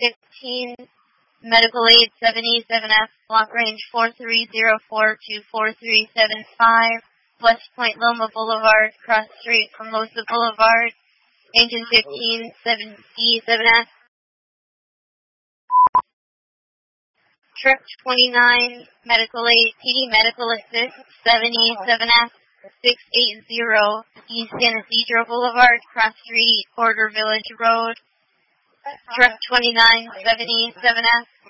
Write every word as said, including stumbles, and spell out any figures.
fifteen, Medical Aid seventy-seven F, block range four three zero four to four three seven five, West Point Loma Boulevard, cross street from Losa Boulevard, engine fifteen, seventy-seven F. Truck twenty-nine, Medical Aid, T D Medical Assist, seventy-seven F, six eighty, East San Isidro Boulevard, cross street, Border Village Road. Truck twenty-nine, seventy-seven F.